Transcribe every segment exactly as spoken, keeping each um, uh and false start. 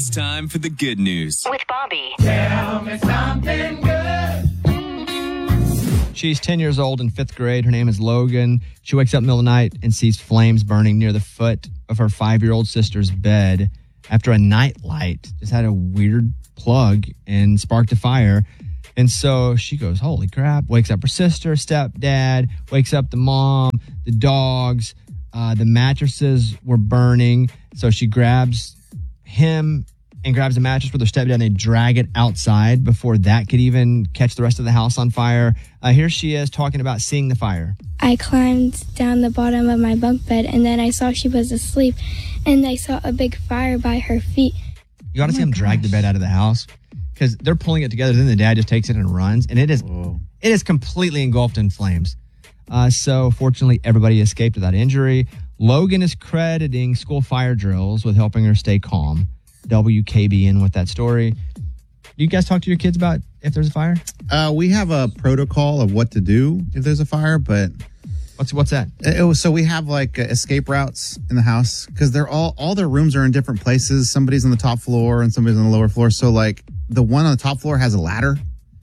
It's time for the good news with Bobby. Tell me something good. She's ten years old in fifth grade. Her name is Logan. She wakes up in the middle of the night and sees flames burning near the foot of her five-year-old sister's bed after a night light just had a weird plug and sparked a fire. And so she goes, holy crap, wakes up her sister, stepdad, wakes up the mom, the dogs, uh, the mattresses were burning. So she grabs him and grabs a mattress with her stepdad and they drag it outside before that could even catch the rest of the house on fire. Uh, here she is talking about seeing the fire. I climbed down the bottom of my bunk bed and then I saw she was asleep and I saw a big fire by her feet. You got to Oh see them my drag the gosh. bed out of the house because they're pulling it together. Then the dad just takes it and runs, and it is Whoa. it is completely engulfed in flames. Uh, so fortunately, everybody escaped without injury. Logan is crediting school fire drills with helping her stay calm. W K B N with that story. You guys talk to your kids about if there's a fire? Uh, we have a protocol of what to do if there's a fire, but What's what's that? it was, so we have like uh, escape routes in the house because they're all all their rooms are in different places. Somebody's on the top floor and somebody's on the lower floor. So like the one on the top floor has a ladder,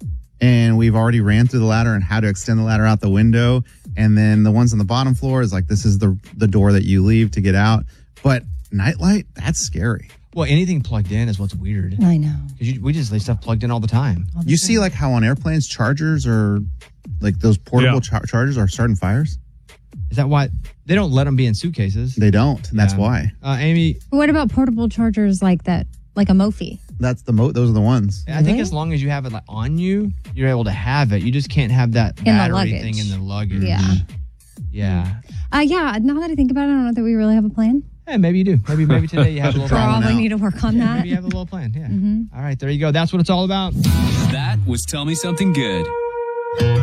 and we've already ran through the ladder and how to extend the ladder out the window. And then the ones on the bottom floor is like this is the the door that you leave to get out. But nightlight, that's scary. Well, anything plugged in is what's weird. I know. Because we just leave stuff plugged in all the time. All the You time. see like how on airplanes chargers are like those portable Yeah. char- chargers are starting fires. Is that why they don't let them be in suitcases? They don't, and that's Yeah. why. Uh, Amy, What about portable chargers like that, like a Mophie? That's the mo. Those are the ones. I think Really? as long as you have it like on you, you're able to have it. You just can't have that the battery luggage. thing in the luggage. Yeah. Yeah. Uh, yeah, now that I think about it, I don't know that we really have a plan. Hey, maybe you do. Maybe maybe today you have a little Draw one Probably out. need to work on Yeah, that. maybe you have a little plan. Yeah. All right, there you go. That's what it's all about. That was Tell Me Something Good.